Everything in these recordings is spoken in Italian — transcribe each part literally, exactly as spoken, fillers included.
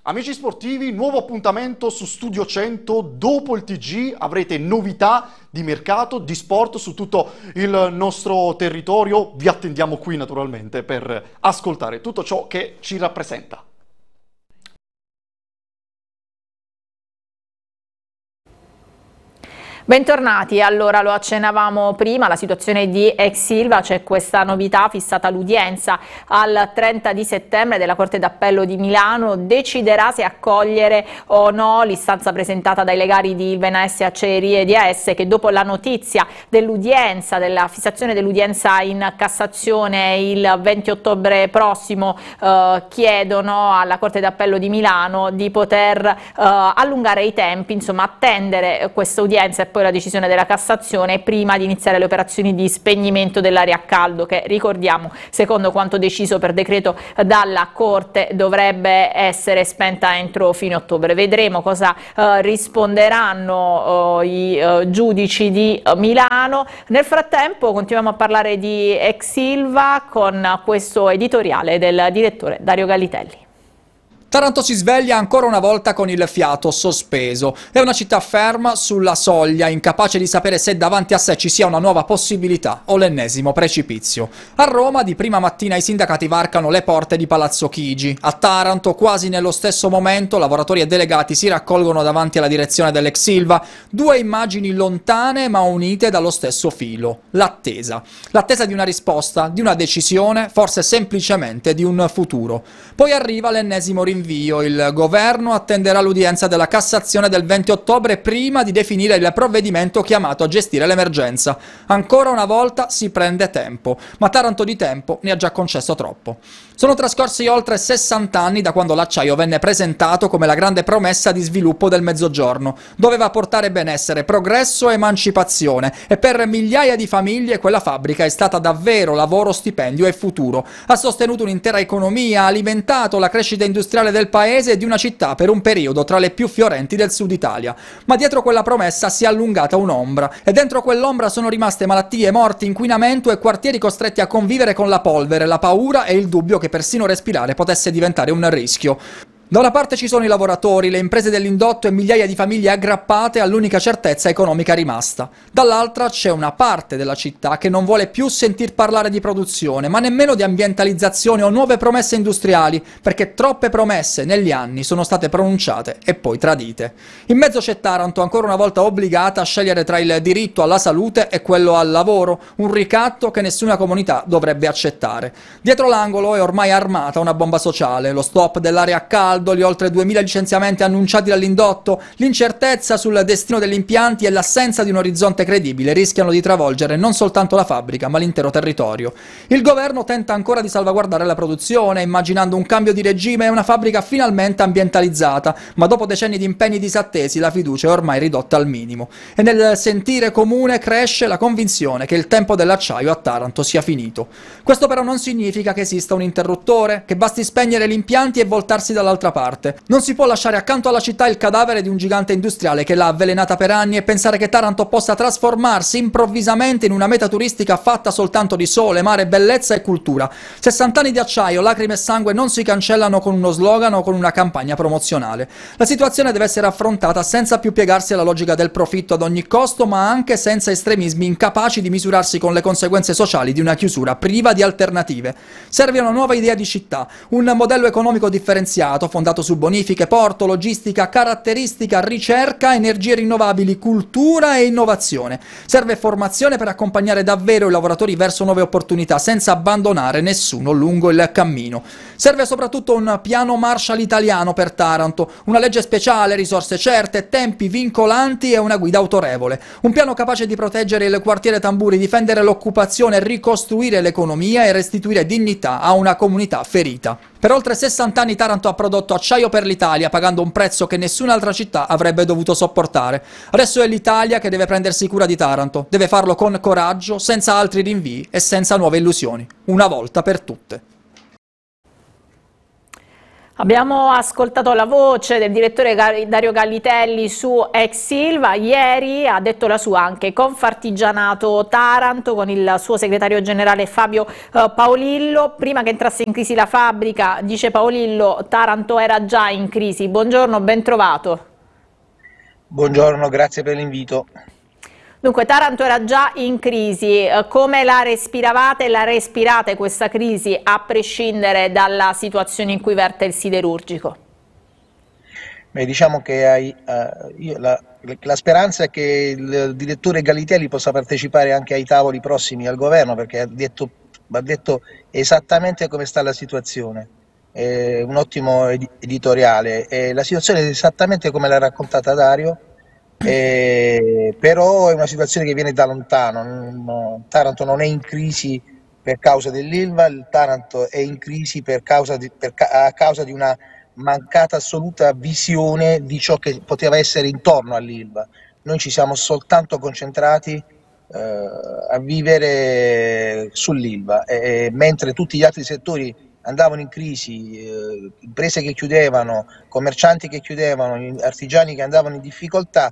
Amici sportivi, nuovo appuntamento su Studio cento. Dopo il T G avrete novità di mercato, di sport su tutto il nostro territorio. Vi attendiamo qui naturalmente per ascoltare tutto ciò che ci rappresenta. Bentornati, allora lo accennavamo prima, la situazione di ex Silva, c'è questa novità fissata l'udienza al trenta di settembre della Corte d'Appello di Milano, deciderà se accogliere o no l'istanza presentata dai legali di Ilva S Acciaierie di A S, che dopo la notizia dell'udienza, della fissazione dell'udienza in Cassazione il venti ottobre prossimo, eh, chiedono alla Corte d'Appello di Milano di poter eh, allungare i tempi, insomma attendere questa udienza e poi la decisione della Cassazione prima di iniziare le operazioni di spegnimento dell'aria a caldo che, ricordiamo, secondo quanto deciso per decreto dalla Corte dovrebbe essere spenta entro fine ottobre. Vedremo cosa eh, risponderanno eh, i eh, giudici di eh, Milano. Nel frattempo continuiamo a parlare di ex Silva con questo editoriale del direttore Dario Gallitelli. Taranto si sveglia ancora una volta con il fiato sospeso. È una città ferma sulla soglia, incapace di sapere se davanti a sé ci sia una nuova possibilità o l'ennesimo precipizio. A Roma di prima mattina i sindacati varcano le porte di Palazzo Chigi. A Taranto, quasi nello stesso momento, lavoratori e delegati si raccolgono davanti alla direzione dell'ex Silva. Due immagini lontane ma unite dallo stesso filo. L'attesa. L'attesa di una risposta, di una decisione, forse semplicemente di un futuro. Poi arriva l'ennesimo rinvio. Il governo attenderà l'udienza della Cassazione del venti ottobre prima di definire il provvedimento chiamato a gestire l'emergenza. Ancora una volta si prende tempo, ma Taranto di tempo ne ha già concesso troppo. Sono trascorsi oltre sessanta anni da quando l'acciaio venne presentato come la grande promessa di sviluppo del Mezzogiorno. Doveva portare benessere, progresso e emancipazione, e per migliaia di famiglie quella fabbrica è stata davvero lavoro, stipendio e futuro. Ha sostenuto un'intera economia, ha alimentato la crescita industriale del paese e di una città per un periodo tra le più fiorenti del sud Italia. Ma dietro quella promessa si è allungata un'ombra, e dentro quell'ombra sono rimaste malattie, morti, inquinamento e quartieri costretti a convivere con la polvere, la paura e il dubbio che persino respirare potesse diventare un rischio. Da una parte ci sono i lavoratori, le imprese dell'indotto e migliaia di famiglie aggrappate all'unica certezza economica rimasta. Dall'altra c'è una parte della città che non vuole più sentir parlare di produzione, ma nemmeno di ambientalizzazione o nuove promesse industriali, perché troppe promesse negli anni sono state pronunciate e poi tradite. In mezzo c'è Taranto, ancora una volta obbligata a scegliere tra il diritto alla salute e quello al lavoro, un ricatto che nessuna comunità dovrebbe accettare. Dietro l'angolo è ormai armata una bomba sociale, lo stop dell'aria a caldo, gli oltre duemila licenziamenti annunciati dall'indotto, l'incertezza sul destino degli impianti e l'assenza di un orizzonte credibile rischiano di travolgere non soltanto la fabbrica ma l'intero territorio. Il governo tenta ancora di salvaguardare la produzione, immaginando un cambio di regime e una fabbrica finalmente ambientalizzata, ma dopo decenni di impegni disattesi la fiducia è ormai ridotta al minimo. E nel sentire comune cresce la convinzione che il tempo dell'acciaio a Taranto sia finito. Questo però non significa che esista un interruttore, che basti spegnere gli impianti e voltarsi dall'altra parte. Non si può lasciare accanto alla città il cadavere di un gigante industriale che l'ha avvelenata per anni e pensare che Taranto possa trasformarsi improvvisamente in una meta turistica fatta soltanto di sole, mare, bellezza e cultura. sessanta anni di acciaio, lacrime e sangue non si cancellano con uno slogan o con una campagna promozionale. La situazione deve essere affrontata senza più piegarsi alla logica del profitto ad ogni costo, ma anche senza estremismi incapaci di misurarsi con le conseguenze sociali di una chiusura priva di alternative. Serve una nuova idea di città, un modello economico differenziato, fondato su bonifiche, porto, logistica, caratteristica, ricerca, energie rinnovabili, cultura e innovazione. Serve formazione per accompagnare davvero i lavoratori verso nuove opportunità, senza abbandonare nessuno lungo il cammino. Serve soprattutto un piano Marshall italiano per Taranto, una legge speciale, risorse certe, tempi vincolanti e una guida autorevole. Un piano capace di proteggere il quartiere Tamburi, difendere l'occupazione, ricostruire l'economia e restituire dignità a una comunità ferita. Per oltre sessanta anni Taranto ha prodotto acciaio per l'Italia, pagando un prezzo che nessun'altra città avrebbe dovuto sopportare. Adesso è l'Italia che deve prendersi cura di Taranto, deve farlo con coraggio, senza altri rinvii e senza nuove illusioni, una volta per tutte. Abbiamo ascoltato la voce del direttore Dario Gallitelli su ex Ilva. Ieri ha detto la sua anche Confartigianato Taranto con il suo segretario generale Fabio eh, Paolillo. Prima che entrasse in crisi la fabbrica, dice Paolillo, Taranto era già in crisi. Buongiorno, ben trovato. Buongiorno, grazie per l'invito. Dunque, Taranto era già in crisi, come la respiravate e la respirate questa crisi a prescindere dalla situazione in cui verte il siderurgico? Beh, diciamo che hai, uh, io, la, la speranza è che il direttore Gallitelli possa partecipare anche ai tavoli prossimi al governo, perché ha detto, ha detto esattamente come sta la situazione. È un ottimo ed editoriale, e la situazione è esattamente come l'ha raccontata Dario. Eh, però è una situazione che viene da lontano. Non, Taranto non è in crisi per causa dell'Ilva, il Taranto è in crisi per causa di, per, a causa di una mancata assoluta visione di ciò che poteva essere intorno all'Ilva. Noi ci siamo soltanto concentrati eh, a vivere sull'Ilva, e, mentre tutti gli altri settori andavano in crisi, eh, imprese che chiudevano, commercianti che chiudevano, artigiani che andavano in difficoltà.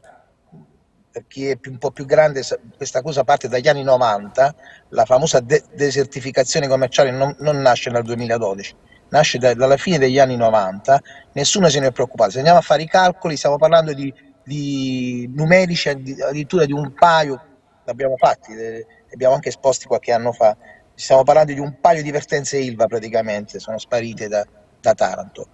Per chi è più, un po' più grande, questa cosa parte dagli anni novanta, la famosa de desertificazione commerciale non, non nasce nel duemiladodici, nasce da, dalla fine degli anni novanta, nessuno se ne è preoccupato. Se andiamo a fare i calcoli stiamo parlando di, di numerici addirittura di un paio, l'abbiamo fatti, li abbiamo anche esposti qualche anno fa, stiamo parlando di un paio di vertenze Ilva praticamente, sono sparite da, da Taranto,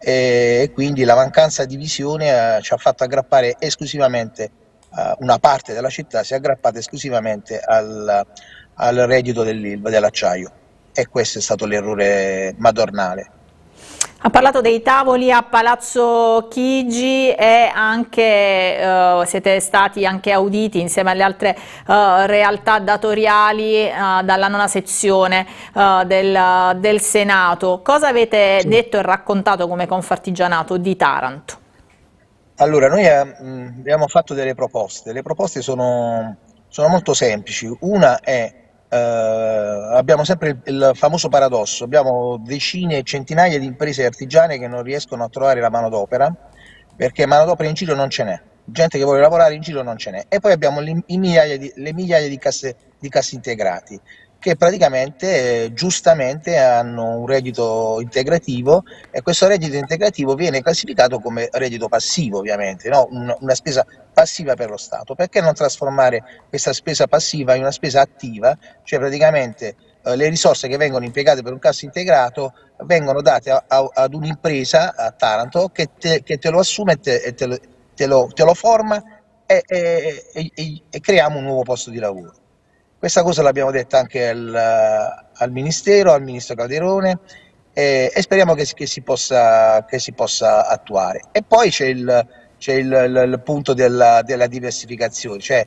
e quindi la mancanza di visione eh, ci ha fatto aggrappare esclusivamente, uh, una parte della città si è aggrappata esclusivamente al, al reddito dell'Ilva, dell'acciaio, e questo è stato l'errore madornale. Ha parlato dei tavoli a Palazzo Chigi e anche eh, siete stati anche auditi insieme alle altre eh, realtà datoriali eh, dalla nona sezione eh, del, del Senato. Cosa avete sì. detto e raccontato come Confartigianato di Taranto? Allora, noi eh, abbiamo fatto delle proposte. Le proposte sono, sono molto semplici. Una è Uh, abbiamo sempre il, il famoso paradosso, abbiamo decine e centinaia di imprese artigiane che non riescono a trovare la manodopera, perché manodopera in giro non ce n'è, gente che vuole lavorare in giro non ce n'è, e poi abbiamo le, i migliaia di, le migliaia di casse, di cassi integrati che praticamente eh, giustamente hanno un reddito integrativo, e questo reddito integrativo viene classificato come reddito passivo, ovviamente, no? Un, una spesa passiva per lo Stato. Perché non trasformare questa spesa passiva in una spesa attiva, cioè praticamente eh, le risorse che vengono impiegate per un cassa integrato vengono date a, a, ad un'impresa a Taranto che te, che te lo assume e te, te, lo, te, lo, te lo forma, e, e, e, e creiamo un nuovo posto di lavoro. Questa cosa l'abbiamo detta anche al, al Ministero, al Ministro Calderone, e, e speriamo che, che, si possa, che si possa attuare. E poi c'è il, c'è il, il, il punto della, della diversificazione, cioè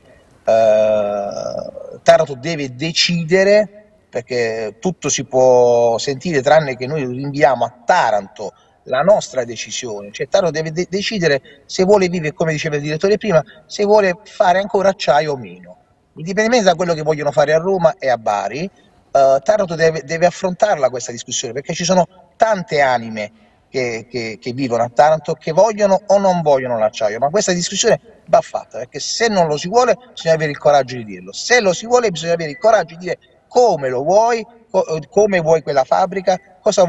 eh, Taranto deve decidere, perché tutto si può sentire tranne che noi rinviamo a Taranto la nostra decisione, cioè Taranto deve de decidere se vuole vivere, come diceva il direttore prima, se vuole fare ancora acciaio o meno. Indipendentemente da quello che vogliono fare a Roma e a Bari, eh, Taranto deve, deve affrontarla questa discussione, perché ci sono tante anime che, che, che vivono a Taranto che vogliono o non vogliono l'acciaio, ma questa discussione va fatta, perché se non lo si vuole bisogna avere il coraggio di dirlo, se lo si vuole bisogna avere il coraggio di dire come lo vuoi, co come vuoi quella fabbrica, cosa